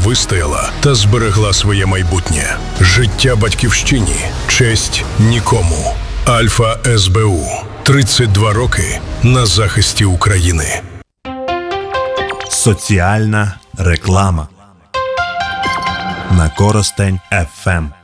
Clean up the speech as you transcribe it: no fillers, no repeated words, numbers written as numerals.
вистояла та зберегла своє майбутнє. Життя батьківщині, честь нікому. Альфа СБУ. 32 роки на захисті України. Соціальна реклама на Коростень ФМ.